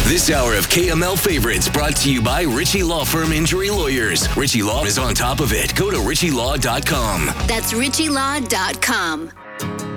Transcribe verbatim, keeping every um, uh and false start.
This hour of K M L Favorites brought to you by Ritchie Law Firm Injury Lawyers. Ritchie Law is on top of it. Go to ritchie law dot com. That's ritchie law dot com.